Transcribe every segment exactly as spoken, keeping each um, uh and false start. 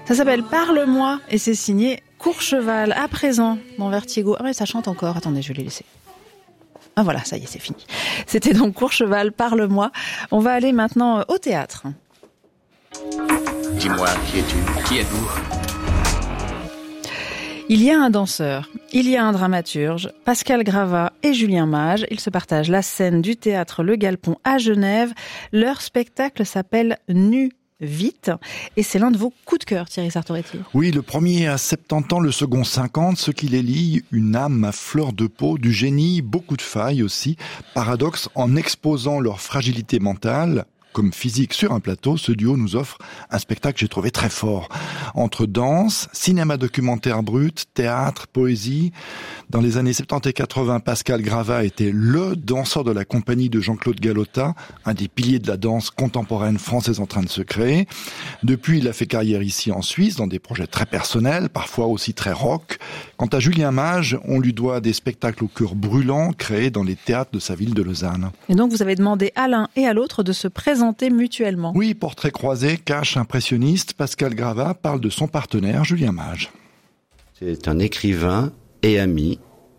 Ça s'appelle Parle-moi et c'est signé Courcheval. À présent, dans Vertigo. Ah mais ça chante encore. Attendez, je vais les laisser. Ah voilà, ça y est, c'est fini. C'était donc Courcheval, Parle-moi. On va aller maintenant au théâtre. Dis-moi, qui es-tu ? Qui êtes-vous ? Il y a un danseur, il y a un dramaturge, Pascal Gravat et Julien Mage. Ils se partagent la scène du théâtre Le Galpon à Genève. Leur spectacle s'appelle Nu vite. Et c'est l'un de vos coups de cœur, Thierry Sartoretti. Oui, le premier à soixante-dix ans, le second cinquante, ce qui les lie, une âme à fleur de peau, du génie, beaucoup de failles aussi. Paradoxe, en exposant leur fragilité mentale, comme physique sur un plateau, ce duo nous offre un spectacle que j'ai trouvé très fort. Entre danse, cinéma documentaire brut, théâtre, poésie. Dans les années soixante-dix et quatre-vingts, Pascal Gravat était le danseur de la compagnie de Jean-Claude Galota, un des piliers de la danse contemporaine française en train de se créer. Depuis, il a fait carrière ici en Suisse, dans des projets très personnels, parfois aussi très rock. Quant à Julien Mage, on lui doit des spectacles au cœur brûlant créés dans les théâtres de sa ville de Lausanne. Et donc, vous avez demandé à l'un et à l'autre de se présenter mutuellement. Oui, portrait croisé, cache impressionniste, Pascal Gravat parle de son partenaire, Julien Mage. C'est un écrivain et ami,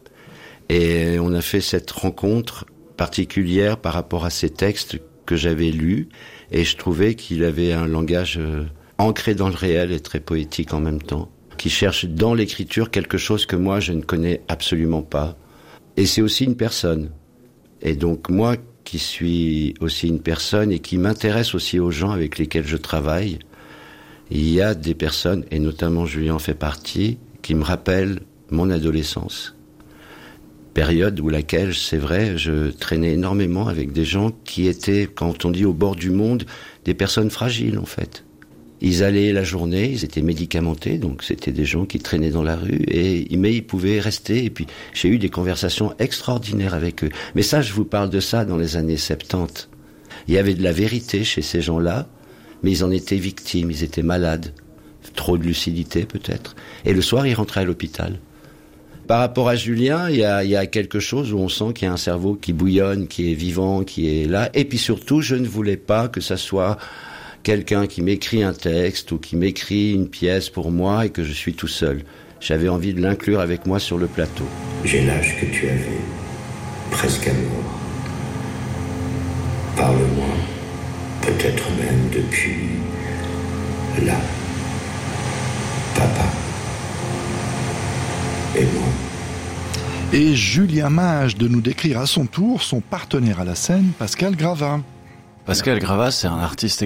et on a fait cette rencontre particulière par rapport à ces textes que j'avais lus, et je trouvais qu'il avait un langage euh, ancré dans le réel et très poétique en même temps, qui cherche dans l'écriture quelque chose que moi je ne connais absolument pas. Et c'est aussi une personne. Et donc moi, qui suis aussi une personne et qui m'intéresse aussi aux gens avec lesquels je travaille, il y a des personnes, et notamment Julien en fait partie, qui me rappellent mon adolescence. Période où laquelle, c'est vrai, je traînais énormément avec des gens qui étaient, quand on dit au bord du monde, des personnes fragiles en fait. Ils allaient la journée, ils étaient médicamentés, donc c'était des gens qui traînaient dans la rue, et mais ils pouvaient rester. Et puis j'ai eu des conversations extraordinaires avec eux. Mais ça, je vous parle de ça dans les années soixante-dix. Il y avait de la vérité chez ces gens-là, mais ils en étaient victimes, ils étaient malades. Trop de lucidité peut-être. Et le soir, ils rentraient à l'hôpital. Par rapport à Julien, il y a, il y a quelque chose où on sent qu'il y a un cerveau qui bouillonne, qui est vivant, qui est là. Et puis surtout, je ne voulais pas que ça soit quelqu'un qui m'écrit un texte ou qui m'écrit une pièce pour moi et que je suis tout seul. J'avais envie de l'inclure avec moi sur le plateau. J'ai l'âge que tu avais, presque à mort. Parle-moi, peut-être même depuis là. Papa. Et moi. Et Julien Mage de nous décrire à son tour son partenaire à la scène, Pascal Gravat. Pascal Gravat, c'est un artiste